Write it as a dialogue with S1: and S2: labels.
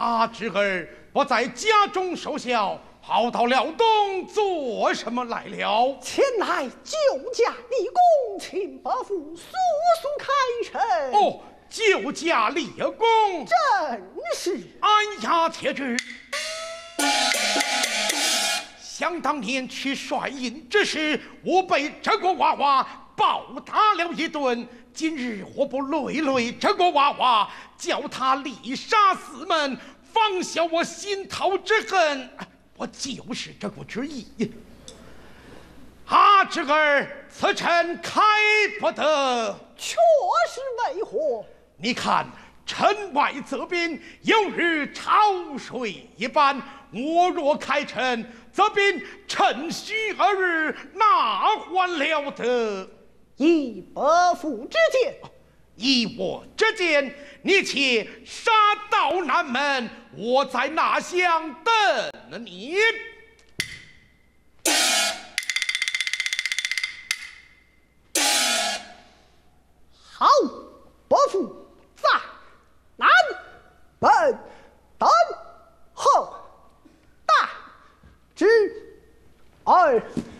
S1: 他侄儿不在家中守孝，跑到辽东做什么来了？
S2: 前来救驾立功，请伯父速速开城。
S1: 哦，救驾立功，
S2: 正是。
S1: 按下帖旨。想当年去帅印之时，我被这个娃娃暴打了一顿。今日我不累累这个娃娃，叫他力杀四门，放下我心头之恨，我就是这个之意。啊，侄儿，此臣开不得。
S2: 确实为何？
S1: 你看，城外这边犹如潮水一般，我若开城，这边趁虚而入，哪还了得？
S2: 以伯父之见，
S1: 以我之见，你且杀到南门，我在那厢等你。
S2: 好，伯父在南门等候，大侄儿。